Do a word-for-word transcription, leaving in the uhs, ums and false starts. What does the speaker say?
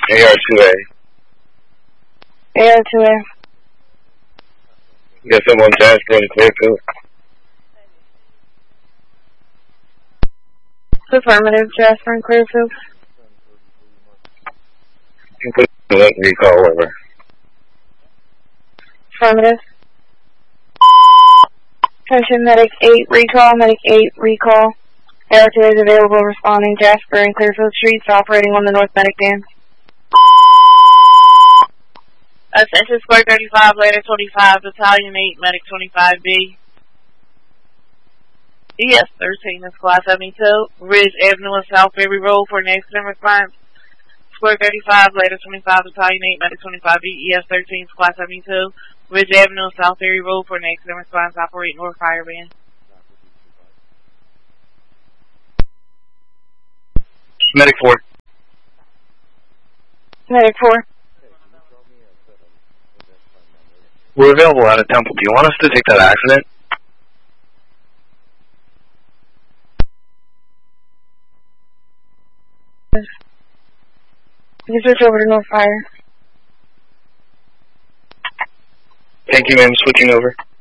A R two A. A R two A. You got someone Jasper in Clearfield? Affirmative, Jasper and Clearfield. You can put one recall over. Affirmative. Attention, Medic eight recall, Medic eight recall. A R two A is available responding Jasper and Clearfield Streets operating on the North Medic Dam. Attention Square thirty-five, Ladder twenty-five, Battalion eight, Medic twenty-five B. E S thirteen is Class seventy-two, Ridge Avenue and South Ferry Road for an accident response. Square thirty-five, Ladder twenty-five, Battalion eight, Medic twenty-five B, E S thirteen is Class seventy-two, Ridge Avenue and South Ferry Road for an accident response. Operate North Fire Band. Medic four. Medic four. We're available out of Temple. Do you want us to take that accident? You can switch over to North Fire. Thank you, ma'am. Switching over.